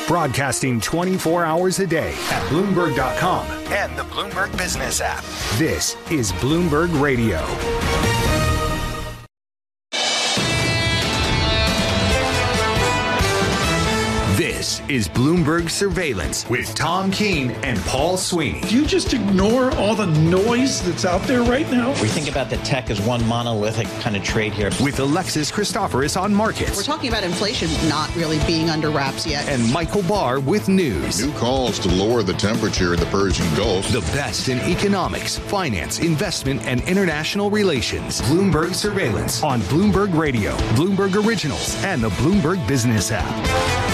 Broadcasting 24 hours a day at Bloomberg.com and the Bloomberg Business app. This is Bloomberg Radio. This is Bloomberg Surveillance with Tom Keene and Paul Sweeney. Do you just ignore all the noise that's out there right now? We think about the tech as one monolithic kind of trade here. With Alexis Christoforous on markets. We're talking about inflation not really being under wraps yet. And Michael Barr with news. New calls to lower the temperature in the Persian Gulf. The best in economics, finance, investment, and international relations. Bloomberg Surveillance on Bloomberg Radio, Bloomberg Originals, and the Bloomberg Business app.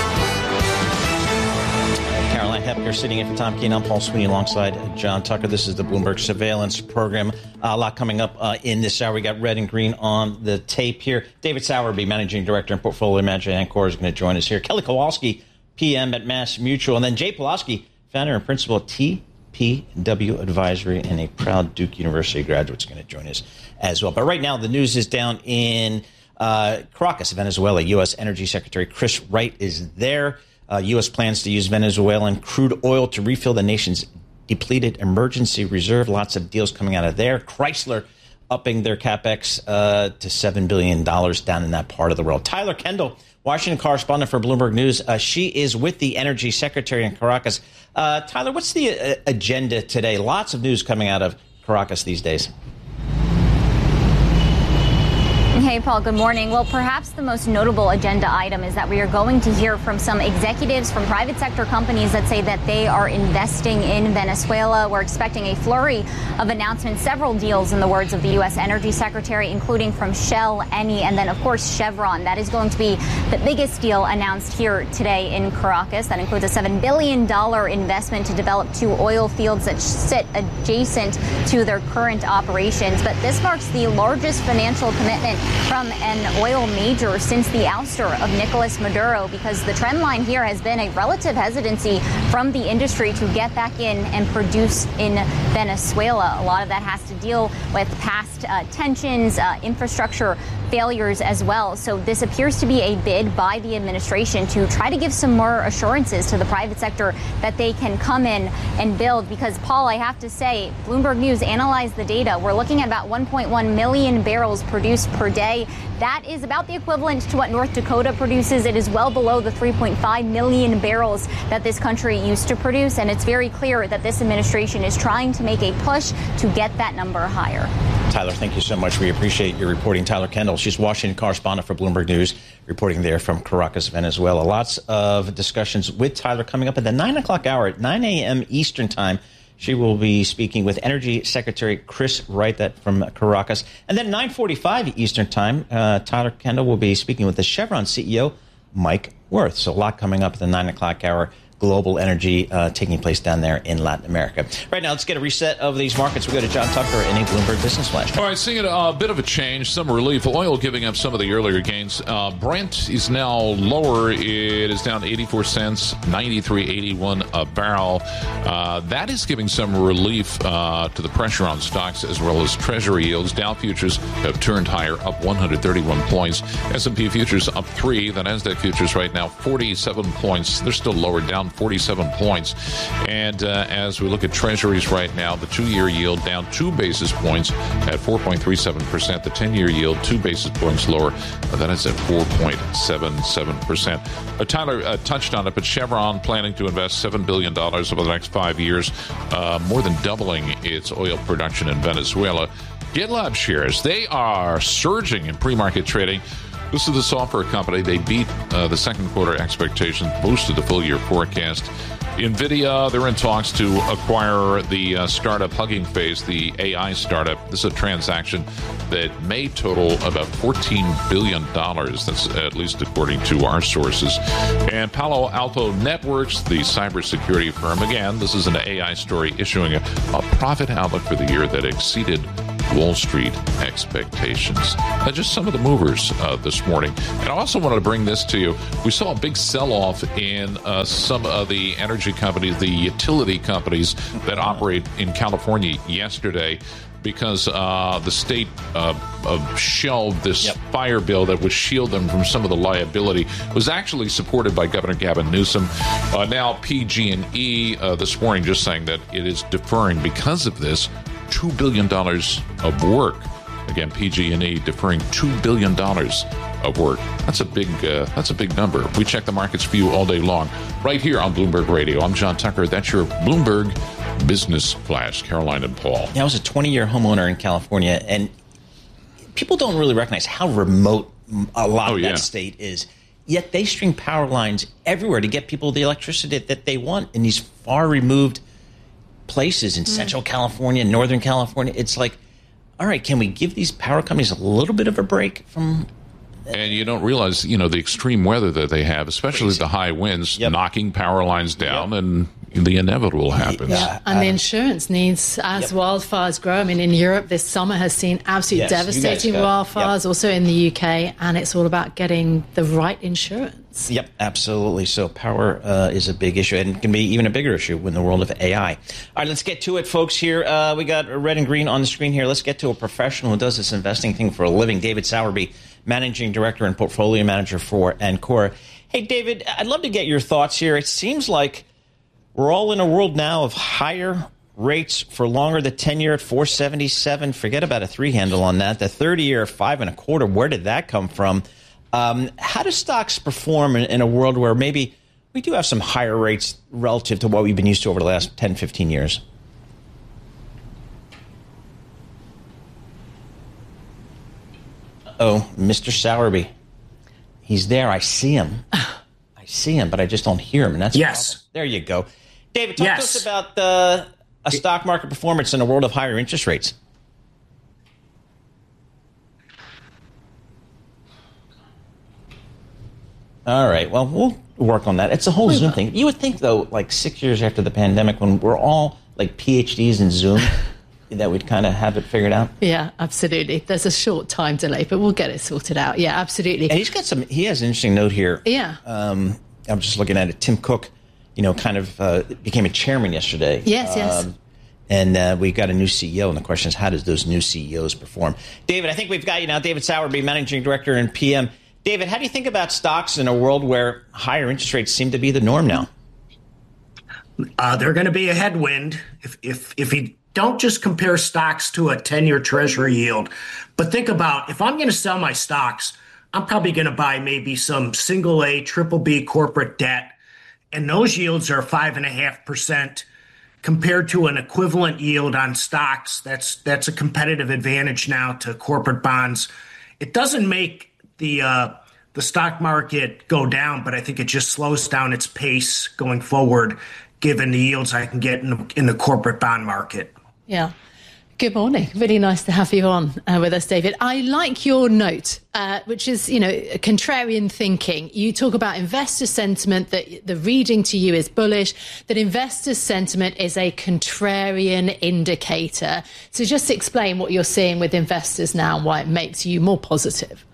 Caroline Hepker sitting in for Tom Keene. I'm Paul Sweeney alongside John Tucker. This is the Bloomberg Surveillance Program. A lot coming up in this hour. We got red and green on the tape here. David Sowerby, Managing Director and Portfolio Manager at Ancor, is going to join us here. Kelly Kowalski, PM at Mass Mutual. And then Jay Pulaski, founder and principal at TPW Advisory and a proud Duke University graduate, is going to join us as well. But right now, the news is down in Caracas, Venezuela. U.S. Energy Secretary Chris Wright is there. U.S. plans to use Venezuelan crude oil to refill the nation's depleted emergency reserve. Lots of deals coming out of there. Chrysler upping their CapEx to $7 billion down in that part of the world. Tyler Kendall, Washington correspondent for Bloomberg News. She is with the Energy Secretary in Caracas. Tyler, what's the agenda today? Lots of news coming out of Caracas these days. Hey, Paul, good morning. Well, perhaps the most notable agenda item is that we are going to hear from some executives from private sector companies that say that they are investing in Venezuela. We're expecting a flurry of announcements, several deals in the words of the U.S. Energy Secretary, including from Shell, Eni, and then, of course, Chevron. That is going to be the biggest deal announced here today in Caracas. That includes a $7 billion investment to develop 2 oil fields that sit adjacent to their current operations. But this marks the largest financial commitment from an oil major since the ouster of Nicolas Maduro, because the trend line here has been a relative hesitancy from the industry to get back in and produce in Venezuela. A lot of that has to deal with past tensions, infrastructure failures as well. So this appears to be a bid by the administration to try to give some more assurances to the private sector that they can come in and build. Because, Paul, I have to say, Bloomberg News analyzed the data. We're looking at about 1.1 million barrels produced per day. That is about the equivalent to what North Dakota produces. It is well below the 3.5 million barrels that this country used to produce. And it's very clear that this administration is trying to make a push to get that number higher. Tyler, thank you so much. We appreciate your reporting. Tyler Kendall, she's Washington correspondent for Bloomberg News, reporting there from Caracas, Venezuela. Lots of discussions with Tyler coming up at the 9 o'clock hour at 9 a.m. Eastern time. She will be speaking with Energy Secretary Chris Wright, that from Caracas. And then 9:45 Eastern time, Tyler Kendall will be speaking with the Chevron CEO, Mike Wirth. So a lot coming up at the 9 o'clock hour. Global energy taking place down there in Latin America. Right now, let's get a reset of these markets. We go to John Tucker in a Bloomberg Business Flash. All right, seeing a bit of a change, some relief. Oil giving up some of the earlier gains. Brent is now lower. It is down to 84 cents, 93.81 a barrel. That is giving some relief to the pressure on stocks as well as Treasury yields. Dow futures have turned higher, up 131 points. S&P futures up 3. The Nasdaq futures right now 47 points. They're still lower, down 47 points. And as we look at Treasuries right now, the 2-year yield down 2 basis points at 4.37%. The 10-year yield 2 basis points lower. That is at 4.77%. Tyler touched on it, but Chevron planning to invest $7 billion over the next 5 years, more than doubling its oil production in Venezuela. GitLab shares, they are surging in pre-market trading. This is the software company. They beat the second quarter expectations, boosted the full year forecast. NVIDIA, they're in talks to acquire the startup Hugging Face, the AI startup. This is a transaction that may total about $14 billion. That's at least according to our sources. And Palo Alto Networks, the cybersecurity firm, again, this is an AI story, issuing a profit outlook for the year that exceeded Wall Street expectations. Just some of the movers this morning. And I also wanted to bring this to you. We saw a big sell-off in some of the energy companies, the utility companies that operate in California yesterday. because the state shelved this fire bill that would shield them from some of the liability. It was actually supported by Governor Gavin Newsom. Now PG&E this morning just saying that it is deferring because of this $2 billion of work. Again, PG&E deferring $2 billion of work. That's a big number. We check the markets for you all day long, right here on Bloomberg Radio. I'm John Tucker. That's your Bloomberg Business Flash. Caroline and Paul. I was a 20-year homeowner in California, and people don't really recognize how remote a lot of that state is. Yet they string power lines everywhere to get people the electricity that they want in these far removed places in Central California, Northern California. It's like, all right, can we give these power companies a little bit of a break from... And you don't realize, the extreme weather that they have, especially the high winds, knocking power lines down, and the inevitable happens. Yeah, and the insurance needs as wildfires grow. I mean, in Europe, this summer has seen absolutely devastating wildfires, also in the UK, and it's all about getting the right insurance. Yep, absolutely. So power is a big issue, and can be even a bigger issue in the world of AI. All right, let's get to it, folks. Here we got red and green on the screen here. Let's get to a professional who does this investing thing for a living, David Sowerby, Managing Director and Portfolio Manager for Ancora. Hey, David, I'd love to get your thoughts here. It seems like we're all in a world now of higher rates for longer. The 10-year at 4.77. Forget about a 3 handle on that. The 30-year at 5.25. Where did that come from? How do stocks perform in a world where maybe we do have some higher rates relative to what we've been used to over the last 10, 15 years? Oh, Mr. Sowerby. He's there. I see him. But I just don't hear him. And that's there you go. David, talk to us about a stock market performance in a world of higher interest rates. All right. Well, we'll work on that. It's a whole Zoom thing. You would think, though, like 6 years after the pandemic, when we're all like PhDs in Zoom, that we'd kind of have it figured out. Yeah, absolutely. There's a short time delay, but we'll get it sorted out. Yeah, absolutely. And he has an interesting note here. Yeah. I'm just looking at it. Tim Cook, kind of became a chairman yesterday. Yes. And we got a new CEO, and the question is, how does those new CEOs perform? David, I think we've got you now. David Sowerby, Managing Director and PM. David, how do you think about stocks in a world where higher interest rates seem to be the norm now? They're going to be a headwind if you don't just compare stocks to a 10-year Treasury yield, but think about, if I'm going to sell my stocks, I'm probably going to buy maybe some single A, triple B corporate debt, and those yields are 5.5% compared to an equivalent yield on stocks. That's a competitive advantage now to corporate bonds. It doesn't make the stock market go down, but I think it just slows down its pace going forward, given the yields I can get in the corporate bond market. Yeah. Good morning. Really nice to have you on with us, David. I like your note, which is, contrarian thinking. You talk about investor sentiment, that the reading to you is bullish, that investor sentiment is a contrarian indicator. So just explain what you're seeing with investors now and why it makes you more positive.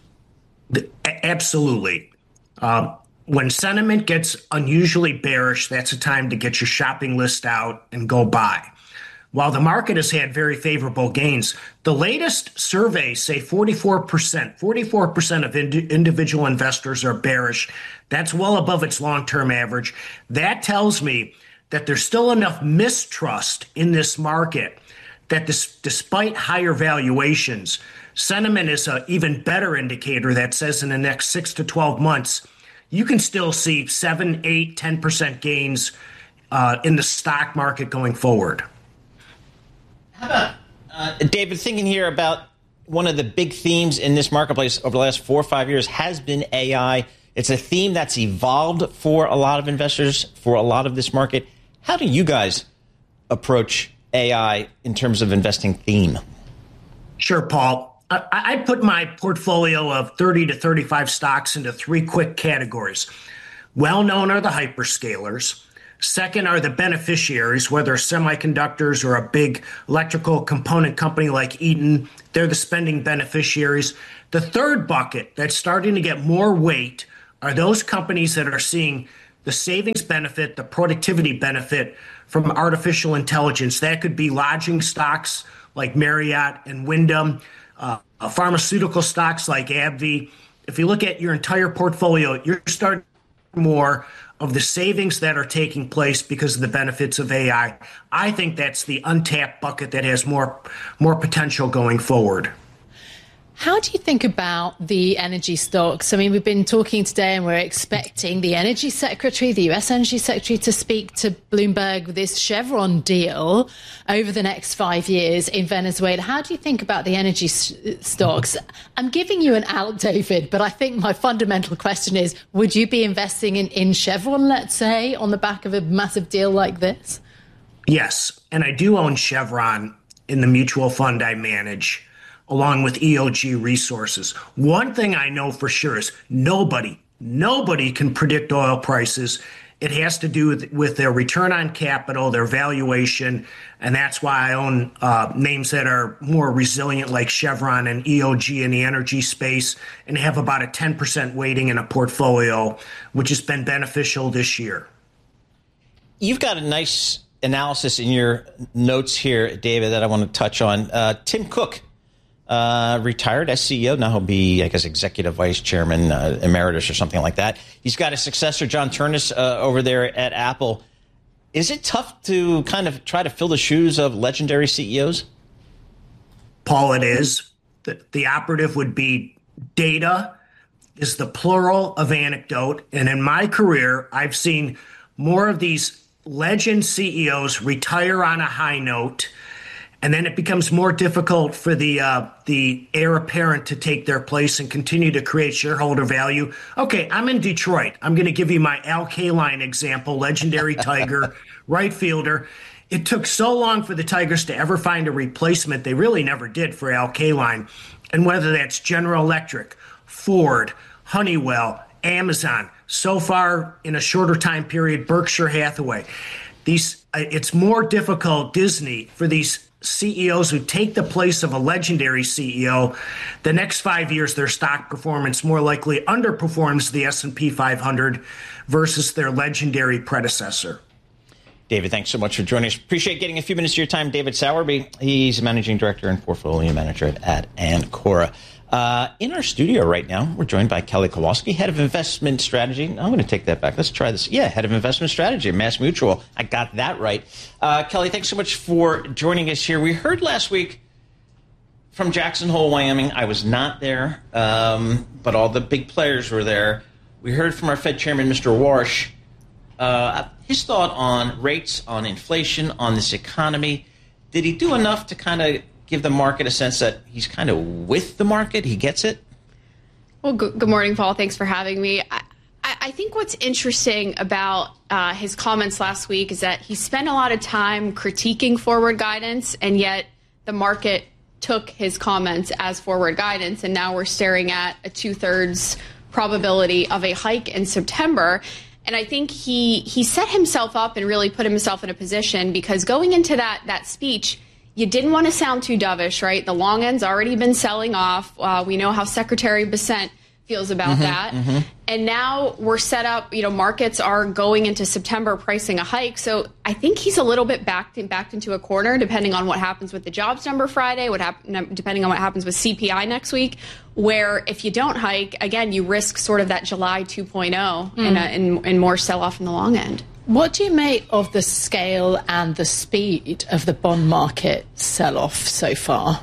Absolutely. When sentiment gets unusually bearish, that's a time to get your shopping list out and go buy. While the market has had very favorable gains, the latest surveys say 44% of individual investors are bearish. That's well above its long-term average. That tells me that there's still enough mistrust in this market that despite higher valuations, sentiment is an even better indicator that says in the next 6 to 12 months, you can still see 7, 8, 10% gains in the stock market going forward. How about, David, thinking here about one of the big themes in this marketplace over the last 4 or 5 years has been AI. It's a theme that's evolved for a lot of investors, for a lot of this market. How do you guys approach AI in terms of investing theme? Sure, Paul. I put my portfolio of 30 to 35 stocks into 3 quick categories. Well-known are the hyperscalers. Second are the beneficiaries, whether semiconductors or a big electrical component company like Eaton. They're the spending beneficiaries. The third bucket that's starting to get more weight are those companies that are seeing the savings benefit, the productivity benefit from artificial intelligence. That could be lodging stocks like Marriott and Wyndham, pharmaceutical stocks like AbbVie. If you look at your entire portfolio, you're starting more of the savings that are taking place because of the benefits of AI. I think that's the untapped bucket that has more potential going forward. How do you think about the energy stocks? I mean, we've been talking today and we're expecting the Energy Secretary, the US Energy Secretary, to speak to Bloomberg with this Chevron deal over the next 5 years in Venezuela. How do you think about the energy stocks? I'm giving you an out, David, but I think my fundamental question is, would you be investing in Chevron, let's say, on the back of a massive deal like this? Yes, and I do own Chevron in the mutual fund I manage, along with EOG Resources. One thing I know for sure is nobody can predict oil prices. It has to do with their return on capital, their valuation, and that's why I own names that are more resilient like Chevron and EOG in the energy space, and have about a 10% weighting in a portfolio, which has been beneficial this year. You've got a nice analysis in your notes here, David, that I want to touch on. Tim Cook retired as CEO. Now he'll be, I guess, executive vice chairman emeritus or something like that. He's got a successor, John Ternus, over there at Apple. Is it tough to kind of try to fill the shoes of legendary CEOs? Paul, it is. The operative would be data is the plural of anecdote. And in my career, I've seen more of these legend CEOs retire on a high note, and then it becomes more difficult for the heir apparent to take their place and continue to create shareholder value. Okay, I'm in Detroit. I'm going to give you my Al Kaline example, legendary Tiger, right fielder. It took so long for the Tigers to ever find a replacement. They really never did for Al Kaline. And whether that's General Electric, Ford, Honeywell, Amazon, so far in a shorter time period, Berkshire Hathaway. It's more difficult, Disney, for these CEOs who take the place of a legendary CEO. The next 5 years, their stock performance more likely underperforms the S&P 500 versus their legendary predecessor. David, thanks so much for joining us. Appreciate getting a few minutes of your time. David Sowerby, he's managing director and portfolio manager at Ancora. In our studio right now, we're joined by Kelly Kowalski, head of investment strategy. I'm going to take that back. Let's try this. Yeah, head of investment strategy at Mass Mutual. I got that right. Kelly, thanks so much for joining us here. We heard last week from Jackson Hole, Wyoming. I was not there, but all the big players were there. We heard from our Fed chairman, Mr. Warsh, his thought on rates, on inflation, on this economy. Did he do enough to kind of give the market a sense that he's kind of with the market? He gets it? Well, good morning, Paul. Thanks for having me. I think what's interesting about his comments last week is that he spent a lot of time critiquing forward guidance, and yet the market took his comments as forward guidance, and now we're staring at a 2/3 probability of a hike in September. And I think he set himself up and really put himself in a position, because going into that speech, you didn't want to sound too dovish, right? The long end's already been selling off. We know how Secretary Bessent feels about that. Mm-hmm. And now we're set up, markets are going into September pricing a hike. So I think he's a little bit backed into a corner, depending on what happens with the jobs number Friday, depending on what happens with CPI next week, where if you don't hike, again, you risk sort of that July 2.0 and more sell-off in the long end. What do you make of the scale and the speed of the bond market sell-off so far?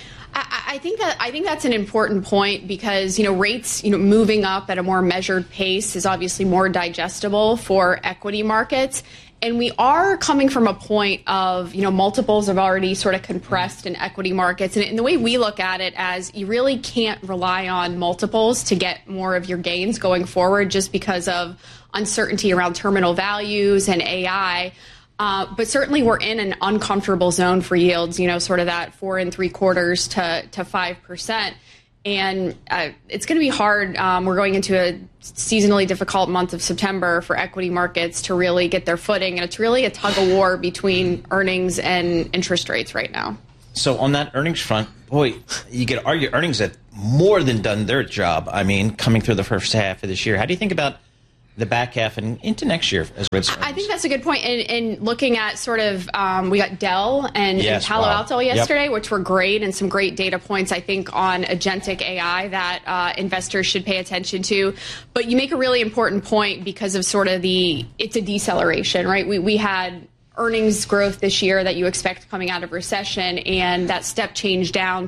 I think that's an important point, because rates moving up at a more measured pace is obviously more digestible for equity markets, and we are coming from a point of multiples have already sort of compressed in equity markets, and the way we look at it as you really can't rely on multiples to get more of your gains going forward, just because of uncertainty around terminal values and AI. But certainly we're in an uncomfortable zone for yields, sort of that 4 3/4 to 5%. And it's going to be hard. We're going into a seasonally difficult month of September for equity markets to really get their footing. And it's really a tug of war between earnings and interest rates right now. So on that earnings front, boy, you could argue earnings have more than done their job. I mean, coming through the first half of this year. How do you think about the back half and into next year as well. I think that's a good point. And looking at sort of, we got Dell and Palo Alto yesterday, which were great, and some great data points, I think, on agentic AI that investors should pay attention to. But you make a really important point because of sort of it's a deceleration, right? We had earnings growth this year that you expect coming out of recession, and that step change down